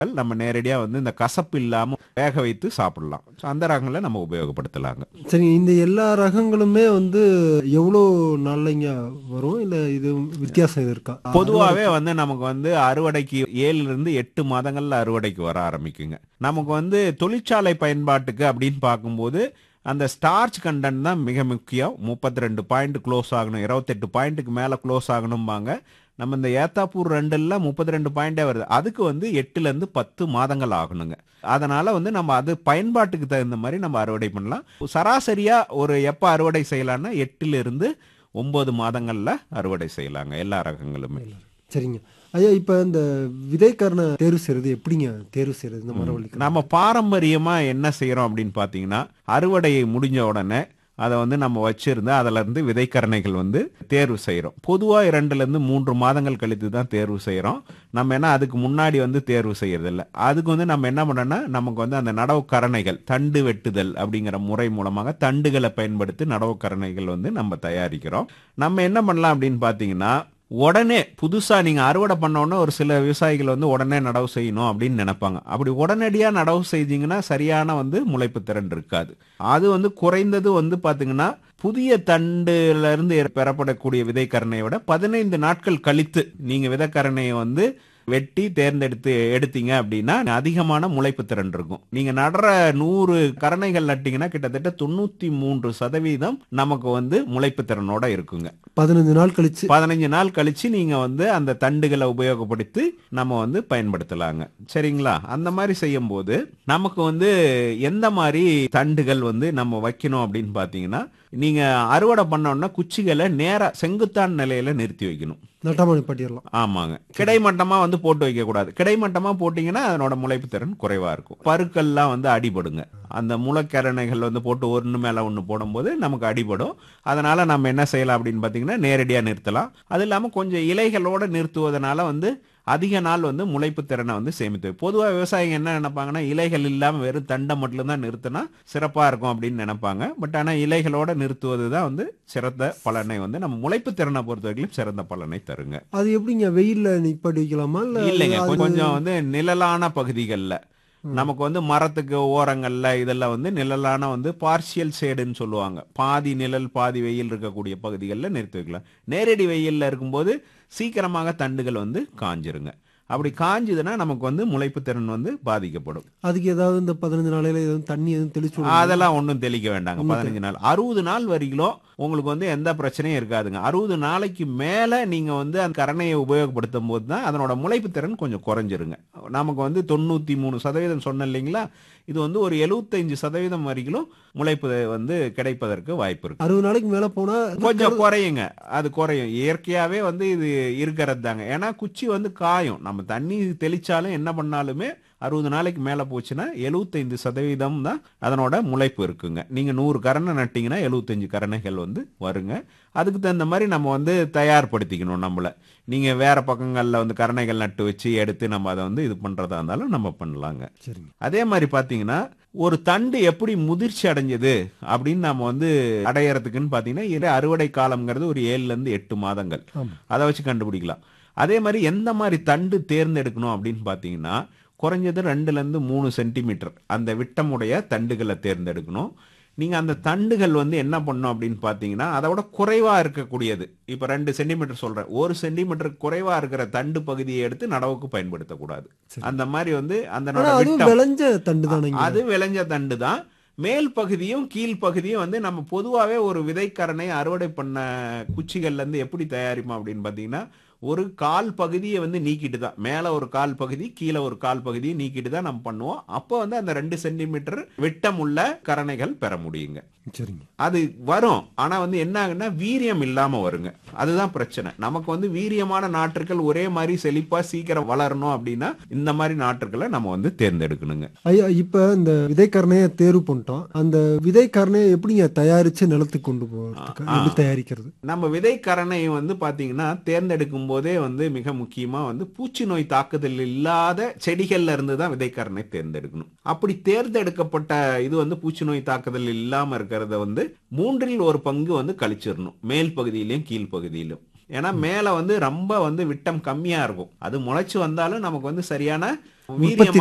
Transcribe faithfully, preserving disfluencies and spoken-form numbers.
நம்ம நேரடியா வந்து இந்த கசப்பு இல்லாம வேக வைத்து சாப்பிடலாம். So, அந்த ரகங்களை நம்ம உபயோகப்படுத்தலாங்க. சரி, இந்த எல்லா ரகங்களுமே வந்து எவ்வளோ நாள்லைங்க வரும்? இல்ல இது வித்தியாசம் எதுவும் இருக்கா? பொதுவாவே வந்து நமக்கு வந்து அறுவடைக்கு ஏழுல இருந்து எட்டு மாதங்கள்ல அறுவடைக்கு வர ஆரம்பிக்குங்க. நமக்கு வந்து தொழிற்சாலை பயன்பாட்டுக்கு அப்படின்னு பார்க்கும்போது அந்த ஸ்டார்ச் கண்டென்ட் தான் மிக முக்கியம். முப்பத்தி ரெண்டு பாயிண்ட் க்ளோஸ் ஆகணும், இருபத்தெட்டு பாயிண்ட்டுக்கு மேல க்ளோஸ் ஆகணும்பாங்க. நம்ம இந்த ஏத்தாப்பூர் ரெண்டுல முப்பத்தி ரெண்டு பாயிண்டே வருது. அதுக்கு வந்து எட்டுல இருந்து பத்து மாதங்கள் ஆகணுங்க. அதனால வந்து நம்ம அது பயன்பாட்டுக்கு தகுந்த மாதிரி நம்ம அறுவடை பண்ணலாம். சராசரியா ஒரு எப்ப அறுவடை செய்யலாம்னா எட்டுல இருந்து ஒன்பது மாதங்கள்ல அறுவடை செய்யலாங்க எல்லா ரகங்களுமே. சரிங்க ஐயா, இப்ப இந்த விதைக்கரணை தேர்வு செய்யறது எப்படிங்க தேர்வு செய்யறது? இந்த மரவள்ளி நம்ம பாரம்பரியமா என்ன செய்யறோம் அப்படின்னு பாத்தீங்கன்னா, அறுவடையை முடிஞ்ச உடனே அதை வந்து நம்ம வச்சிருந்து அதுல இருந்து விதைக்கரணைகள் வந்து தேர்வு செய்யறோம். பொதுவா இரண்டுல இருந்து மூன்று மாதங்கள் கழித்து தான் தேர்வு செய்யறோம். நம்ம என்ன அதுக்கு முன்னாடி வந்து தேர்வு செய்யறது இல்லை. அதுக்கு வந்து நம்ம என்ன பண்றோம்னா, நமக்கு வந்து அந்த நடவு கரணைகள், தண்டு வெட்டுதல் அப்படிங்கிற முறை மூலமாக தண்டுகளை பயன்படுத்தி நடவு கரணைகள் வந்து நம்ம தயாரிக்கிறோம். நம்ம என்ன பண்ணலாம் அப்படின்னு பாத்தீங்கன்னா, உடனே புதுசா நீங்க அறுவடை பண்ண உடனே ஒரு சில விவசாயிகள் வந்து உடனே நடவு செய்யணும் அப்படின்னு நினைப்பாங்க. அப்படி உடனடியா நடவு செய்தீங்கன்னா சரியான வந்து முளைப்பு திறன் இருக்காது. அது வந்து குறைந்தது வந்து பாத்தீங்கன்னா, புதிய தண்டுல இருந்து பெறப்படக்கூடிய விதைக்கரணையை விட பதினைந்து நாட்கள் கழித்து நீங்க விதைக்கரணையை வந்து வெட்டி தேர்ந்தெடுத்து எடுத்தீங்க அப்படின்னா அதிகமான முளைப்பு திறன் இருக்கும். நீங்க நடுற நூறு கரணைகள் நட்டீங்கன்னா கிட்டத்தட்ட தொண்ணூத்தி மூன்று சதவீதம் நமக்கு வந்து முளைப்பு திறனோட இருக்குங்க. பதினைந்து நாள் கழிச்சு பதினைஞ்சு நாள் கழிச்சு நீங்க வந்து அந்த தண்டுகளை உபயோகப்படுத்தி நம்ம வந்து பயன்படுத்தலாங்க. சரிங்களா? அந்த மாதிரி செய்யும் போது நமக்கு வந்து எந்த மாதிரி தண்டுகள் வந்து நம்ம வைக்கணும் அப்படின்னு பாத்தீங்கன்னா, நீங்க அறுவடை பண்ணோம்னா குச்சிகளை நேரா செங்குத்தான நிலையில நிறுத்தி வைக்கணும். நட்டமானி பட்டியலாம். ஆமாங்க. கிடைமட்டமா வந்து போட்டு வைக்க கூடாது. கிடைமட்டமா போட்டீங்கன்னா அதனோட முளைப்பு திறன் குறைவா இருக்கும். பருக்கள்லாம் வந்து அடிபடுங்க. அந்த முளைக்கரணைகள் வந்து போட்டு ஒன்று மேல ஒன்று போடும்போது நமக்கு அடிபடும். அதனால நம்ம என்ன செய்யலாம் அப்படின்னு பாத்தீங்கன்னா, நேரடியா நிறுத்தலாம். அது இல்லாம கொஞ்சம் இலைகளோட நிறுத்துவதனால வந்து அதிக நாள் வந்து முளைப்பு திறனை வந்து சேமித்து. பொதுவாக விவசாயிங்க என்ன நினைப்பாங்கன்னா, இலைகள் இல்லாம வெறும் தண்டை மட்டும் தான் நிறுத்தினா சிறப்பா இருக்கும் அப்படின்னு நினைப்பாங்க. பட் ஆனா இலைகளோட நிறுத்துவது தான் வந்து சிறந்த பலனை வந்து நம்ம முளைப்பு திறனை பொறுத்த வரைக்கும் சிறந்த பலனை தருங்க. அது எப்படிங்க, வெயில்ல நிப்பாட்டி வைக்கலாமா? இல்ல இல்லைங்க, அது- கொஞ்சம் வந்து நிழலான பகுதிகளில் நமக்கு வந்து மரத்துக்கு ஓரங்கள்ல இதெல்லாம் வந்து நிழலான வந்து பார்ஷியல் ஷேடுன்னு சொல்லுவாங்க. பாதி நிழல் பாதி வெயில் இருக்கக்கூடிய பகுதிகளில் நிறுத்தி வைக்கலாம். நேரடி வெயில்ல இருக்கும்போது சீக்கிரமாக தண்டுகள் வந்து காஞ்சிருங்க. அப்படி காஞ்சுதுன்னா நமக்கு வந்து முளைப்பு திறன் வந்து பாதிக்கப்படும். அதுக்கு ஏதாவது இந்த பதினஞ்சு நாளையில எதுவும் தண்ணி எதுவும் தெளிச்சு விடணுமா? அதெல்லாம் ஒன்றும் தெளிக்க வேண்டாங்க. பதினஞ்சு நாள் அறுபது நாள் வரைக்கும் உங்களுக்கு வந்து எந்த பிரச்சனையும் இருக்காதுங்க. அறுபது நாளைக்கு மேல நீங்க வந்து அந்த கரணையை உபயோகப்படுத்தும் போது தான் அதனோட முளைப்பு திறன் கொஞ்சம் குறைஞ்சிருங்க. நமக்கு வந்து தொண்ணூத்தி மூணு சதவீதம் சொன்ன இல்லைங்களா, இது வந்து ஒரு எழுபத்தஞ்சு சதவீதம் வரைக்கும் முளைப்பு வந்து கிடைப்பதற்கு வாய்ப்பு இருக்கு. அறுபது நாளைக்கு மேல போனா கொஞ்சம் குறையுங்க. அது குறையும். இயற்கையாவே வந்து இது இருக்கிறது தாங்க. ஏன்னா குச்சி வந்து காயும். நம்ம தண்ணி தெளிச்சாலும் என்ன பண்ணாலுமே அறுபது நாளைக்கு மேல போச்சுன்னா எழுபத்தைந்து சதவீதம் தான் அதனோட முளைப்பு இருக்குங்க. நீங்க நூறு கரணை நட்டீங்கன்னா எழுபத்தஞ்சு கரணைகள் வந்து வருங்க. அதுக்கு தகுந்த மாதிரி நம்ம வந்து தயார்படுத்திக்கணும் நம்மள. நீங்க வேற பக்கங்கள்ல வந்து கரணைகள் நட்டு வச்சு எடுத்து நம்ம அதை வந்து இது பண்றதா இருந்தாலும் நம்ம பண்ணலாங்க. சரிங்க. அதே மாதிரி பாத்தீங்கன்னா, ஒரு தண்டு எப்படி முதிர்ச்சி அடைஞ்சது அப்படின்னு நம்ம வந்து அடையறதுக்குன்னு பாத்தீங்கன்னா, இது அறுவடை காலம்ங்கிறது ஒரு ஏழுல இருந்து எட்டு மாதங்கள். ஆமா. அதை வச்சு கண்டுபிடிக்கலாம். அதே மாதிரி எந்த மாதிரி தண்டு தேர்ந்தெடுக்கணும் அப்படின்னு பாத்தீங்கன்னா, குறைஞ்சது ரெண்டுல இருந்து மூணு சென்டிமீட்டர் அந்த விட்டமுடைய தண்டுகளை தேர்ந்தெடுக்கணும். நீங்க அந்த தண்டுகள் வந்து என்ன பண்ணணும் அப்படின்னு பாத்தீங்கன்னா, அதோட குறைவா இருக்கக்கூடியது. இப்ப ரெண்டு சென்டிமீட்டர் சொல்றேன், ஒரு சென்டிமீட்டர் குறைவா இருக்கிற தண்டு பகுதியை எடுத்து நடவுக்கு பயன்படுத்தக்கூடாது. அந்த மாதிரி வந்து அந்த ஆனா அதுவும் விளைஞ்ச தண்டு தானேங்க? அது விளைஞ்ச தண்டு தான். மேல் பகுதியும் கீழ் பகுதியும் வந்து நம்ம பொதுவாகவே ஒரு விதைக்கரணை அறுவடை பண்ண குச்சிகள்ல இருந்து எப்படி தயாரிப்போம் அப்படின்னு பாத்தீங்கன்னா, ஒரு கால் பகுதியை வந்து நீக்கிட்டு தான், மேல ஒரு கால் பகுதி கீழே ஒரு கால் பகுதியை நீக்கிட்டு தான் நம்ம பண்ணுவோம். அப்போ வந்து அந்த ரெண்டு சென்டிமீட்டர் விட்டமுள்ள கரணைகள் பெற முடியுங்க. சரிங்க. அது வரும். ஆனா வந்து என்ன ஆகுன்னா வீரியம் இல்லாம வருங்க. அதுதான் பிரச்சனை. நமக்கு வந்து வீரியமான நாற்றுகள் ஒரே மாதிரி செழிப்பா சீக்கிரம் வளரணும் அப்படின்னா இந்த மாதிரி நாற்றுகளை நம்ம வந்து தேர்ந்தெடுக்கணுங்க. ஐயா, இப்ப இந்த விதைக்கரணையை தேர்வு பண்ணிட்டோம். அந்த விதைக்கரணையை எப்படிங்க தயாரிச்சு நிலத்துக்கு கொண்டு போறதுக்கு எப்படி தயாரிக்கிறது? நம்ம விதைக்கரணை வந்து பாத்தீங்கன்னா தேர்ந்தெடுக்கும் போதே வந்து மிக முக்கியமா வந்து பூச்சி நோய் தாக்குதல் இல்லாத செடிகள்ல இருந்து தான் விதைக்கரணை தேர்ந்தெடுக்கணும். அப்படி தேர்ந்தெடுக்கப்பட்ட இது வந்து பூச்சி நோய் தாக்குதல் இல்லாம இருக்கிறத வந்து மூன்றில் ஒரு பங்கு வந்து கழிச்சிடணும், மேல் பகுதியிலும் கீழ் பகுதியிலும். ஏன்னா மேல வந்து ரொம்ப வந்து விட்டம் கம்மியா இருக்கும். அது முளைச்சு வந்தாலும் நமக்கு வந்து சரியான வீரியம்